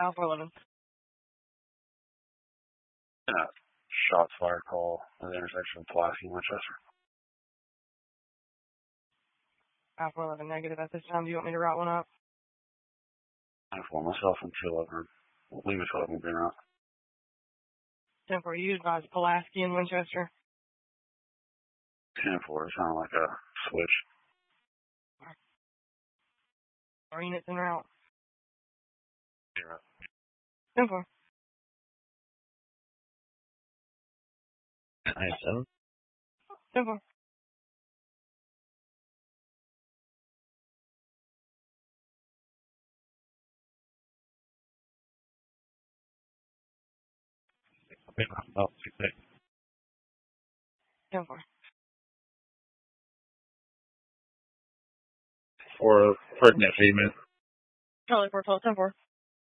Alpha 11. Shots fired call at the intersection of Pulaski and Winchester. Alpha 11 negative at this time. Do you want me to route one up? For myself and 211. Leave it 11 being out. 10-4, you advise Pulaski and Winchester. 10-4, it sounded like a switch. Our units en route. 0. 10-4. 97. 10-4. Oh, 6-8. 10-4. For pertinent treatment. Charlie 412, 10-4.